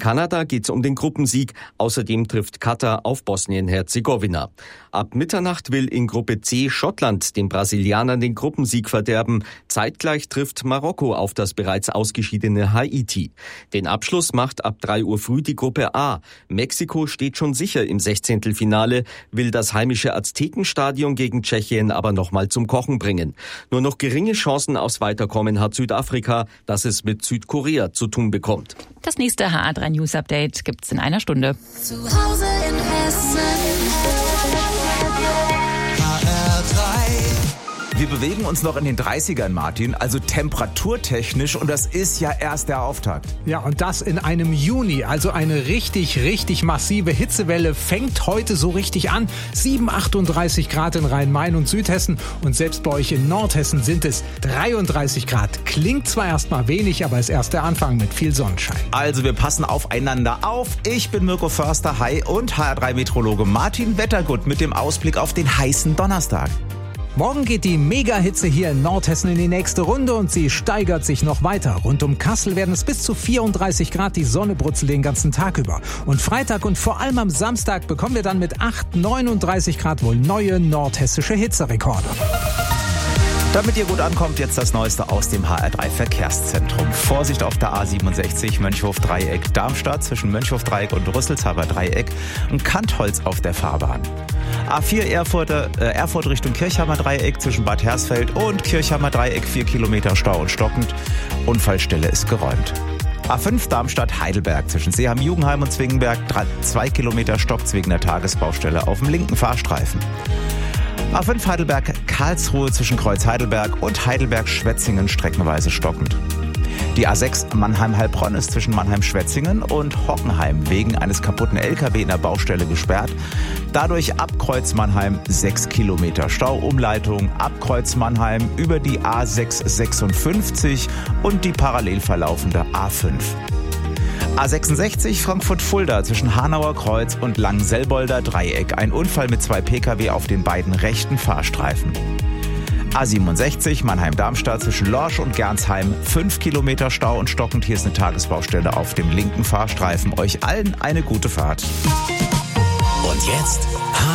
Kanada geht es um den Gruppensieg. Außerdem trifft Katar auf Bosnien-Herzegowina. Ab Mitternacht will in Gruppe C Schottland den Brasilianern den Gruppensieg verderben. Zeitgleich trifft Marokko auf das bereits ausgeschiedene Haiti. Den Abschluss macht ab 3 Uhr früh die Gruppe A. Mexiko steht schon sicher im 16. will das heimische Aztekenstadion gegen Tschechien aber nochmal zum Kochen bringen. Nur noch geringe Chancen aufs Weiterkommen hat Südafrika, das es mit Südkorea zu tun bekommt. Das nächste HR3 News Update gibt's in einer Stunde. Zu Hause in Hessen. Wir bewegen uns noch in den 30ern, Martin, also temperaturtechnisch, und das ist ja erst der Auftakt. Ja, und das in einem Juni, also eine richtig massive Hitzewelle fängt heute so richtig an. 38 Grad in Rhein-Main und Südhessen und selbst bei euch in Nordhessen sind es 33 Grad. Klingt zwar erstmal wenig, aber ist erst der Anfang mit viel Sonnenschein. Also wir passen aufeinander auf. Ich bin Mirko Förster, hi, und HR3-Meteorologe Martin Wettergut mit dem Ausblick auf den heißen Donnerstag. Morgen geht die Mega-Hitze hier in Nordhessen in die nächste Runde und sie steigert sich noch weiter. Rund um Kassel werden es bis zu 34 Grad, die Sonne brutzelt den ganzen Tag über. Und Freitag und vor allem am Samstag bekommen wir dann mit 39 Grad wohl neue nordhessische Hitzerekorde. Damit ihr gut ankommt, jetzt das Neueste aus dem HR3 Verkehrszentrum. Vorsicht auf der A67 Mönchhof-Dreieck Darmstadt zwischen Mönchhof-Dreieck und Rüsselshaber Dreieck und Kantholz auf der Fahrbahn. A4 Erfurt Richtung Kirchhammer Dreieck zwischen Bad Hersfeld und Kirchhammer Dreieck 4 Kilometer Stau und stockend. Unfallstelle ist geräumt. A5 Darmstadt-Heidelberg zwischen Seeham-Jugenheim und Zwingenberg 2 Kilometer stockt wegen der Tagesbaustelle auf dem linken Fahrstreifen. A5 Heidelberg-Karlsruhe zwischen Kreuz Heidelberg und Heidelberg-Schwetzingen streckenweise stockend. Die A6 Mannheim-Heilbronn ist zwischen Mannheim-Schwetzingen und Hockenheim wegen eines kaputten LKW in der Baustelle gesperrt. Dadurch ab Kreuz Mannheim 6 Kilometer Stauumleitung, ab Kreuz Mannheim über die A656 und die parallel verlaufende A5. A66 Frankfurt-Fulda zwischen Hanauer Kreuz und Langenselbolder Dreieck. Ein Unfall mit 2 Pkw auf den beiden rechten Fahrstreifen. A67 Mannheim-Darmstadt zwischen Lorsch und Gernsheim. 5 Kilometer Stau und stockend. Hier ist eine Tagesbaustelle auf dem linken Fahrstreifen. Euch allen eine gute Fahrt. Und jetzt